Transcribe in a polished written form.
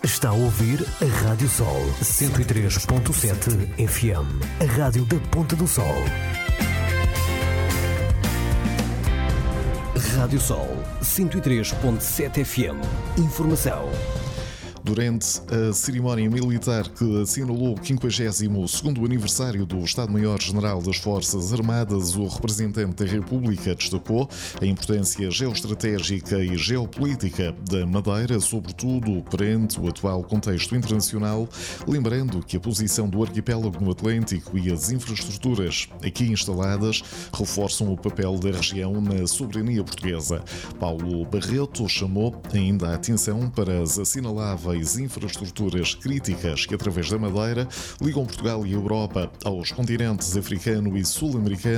Está a ouvir a Rádio Sol 103.7 FM, a rádio da Ponta do Sol. Rádio Sol 103.7 FM. Informação. Durante a cerimónia militar que assinalou o 52º aniversário do Estado-Maior-General das Forças Armadas, o representante da República destacou a importância geoestratégica e geopolítica da Madeira, sobretudo perante o atual contexto internacional, lembrando que a posição do arquipélago no Atlântico e as infraestruturas aqui instaladas reforçam o papel da região na soberania portuguesa. Paulo Barreto chamou ainda a atenção para as assinaláveis infraestruturas críticas que, através da Madeira, ligam Portugal e a Europa aos continentes africano e sul-americano,